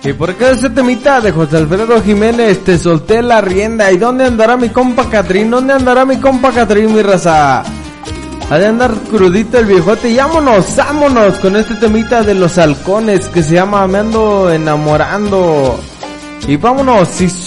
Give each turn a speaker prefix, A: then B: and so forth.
A: ¿Y por qué ese temita de José Alfredo Jiménez? Te solté la rienda. ¿Y dónde andará mi compa Catrín? ¿Dónde andará mi compa Catrín, mi raza? Ha de andar crudito el viejote. Y vámonos con este temita de Los Halcones que se llama Me Ando Enamorando. Y vámonos, si